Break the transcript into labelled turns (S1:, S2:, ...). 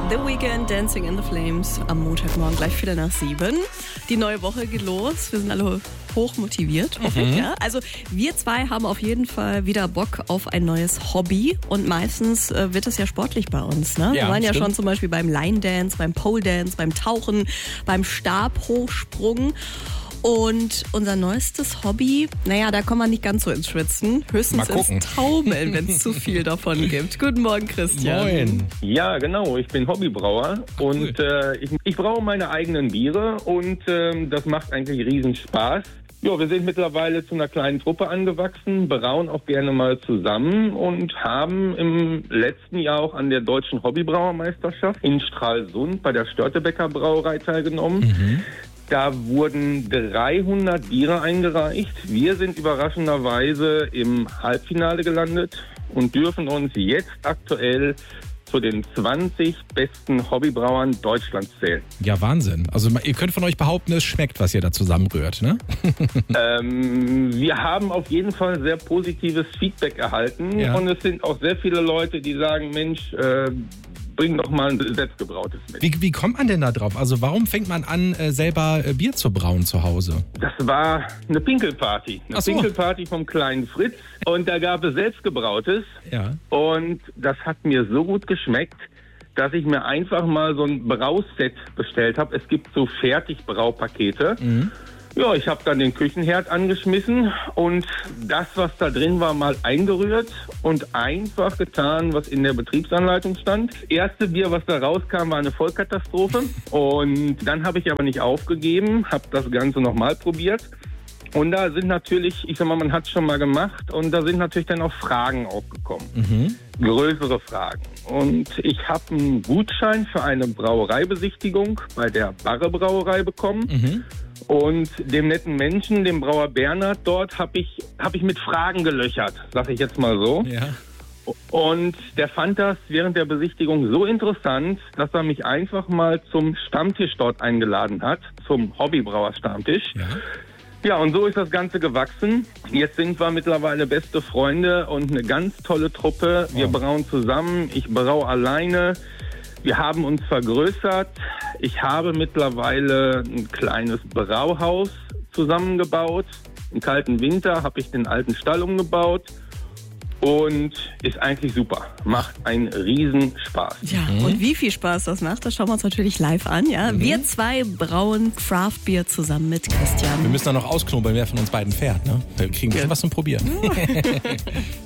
S1: The Weeknd, Dancing in the Flames am Montagmorgen, gleich 7:45. Die neue Woche geht los. Wir sind alle hoch motiviert, hoffe ich. Ja? Also wir zwei haben auf jeden Fall wieder Bock auf ein neues Hobby. Und meistens wird es ja sportlich bei uns. Ne? Wir waren ja schon zum Beispiel beim Line Dance, beim Pole Dance, beim Tauchen, beim Stabhochsprung. Und unser neuestes Hobby, da kommen wir nicht ganz so ins Schwitzen. Höchstens ins Taumeln, wenn es zu viel davon gibt. Guten Morgen, Christian.
S2: Moin.
S3: Ja, genau. Ich bin Hobbybrauer und ich braue meine eigenen Biere und das macht eigentlich riesen Spaß. Ja, wir sind mittlerweile zu einer kleinen Truppe angewachsen, brauen auch gerne mal zusammen und haben im letzten Jahr auch an der Deutschen Hobbybrauermeisterschaft in Stralsund bei der Störtebeker Brauerei teilgenommen. Da wurden 300 Biere eingereicht. Wir sind überraschenderweise im Halbfinale gelandet und dürfen uns jetzt aktuell zu den 20 besten Hobbybrauern Deutschlands zählen.
S2: Ja, Wahnsinn. Also ihr könnt von euch behaupten, es schmeckt, was ihr da zusammenrührt, ne?
S3: Wir haben auf jeden Fall sehr positives Feedback erhalten und es sind auch sehr viele Leute, die sagen, Mensch, bring doch mal ein selbstgebrautes mit.
S2: Wie kommt man denn da drauf? Also warum fängt man an, selber Bier zu brauen zu Hause?
S3: Das war eine Pinkelparty. Pinkelparty vom kleinen Fritz. Und da gab es selbstgebrautes. Ja. Und das hat mir so gut geschmeckt, dass ich mir einfach mal so ein Brauset bestellt habe. Es gibt so Fertigbraupakete. Ja, ich habe dann den Küchenherd angeschmissen und das, was da drin war, mal eingerührt und einfach getan, was in der Betriebsanleitung stand. Das erste Bier, was da rauskam, war eine Vollkatastrophe. Und dann habe ich aber nicht aufgegeben, habe das Ganze nochmal probiert. Und da sind natürlich, ich sag mal, man hat es schon mal gemacht und da sind natürlich dann auch Fragen aufgekommen. Größere Fragen. Und ich habe einen Gutschein für eine Brauereibesichtigung bei der Barre Brauerei bekommen. Und dem netten Menschen, dem Brauer Bernhard dort, hab ich mit Fragen gelöchert, sag ich jetzt mal so. Ja. Und der fand das während der Besichtigung so interessant, dass er mich einfach mal zum Stammtisch dort eingeladen hat, zum Hobbybrauer-Stammtisch. Ja, und so ist das Ganze gewachsen. Jetzt sind wir mittlerweile beste Freunde und eine ganz tolle Truppe. Wir brauen zusammen, ich braue alleine. Wir haben uns vergrößert. Ich habe mittlerweile ein kleines Brauhaus zusammengebaut. Im kalten Winter habe ich den alten Stall umgebaut. Und ist eigentlich super. Macht einen Riesenspaß.
S1: Ja, und wie viel Spaß das macht, das schauen wir uns natürlich live an. Ja? Wir zwei brauen Craft-Bier zusammen mit Christian.
S2: Wir müssen dann noch ausknobeln, wer von uns beiden fährt. Ne? Wir kriegen ein bisschen was zum Probieren.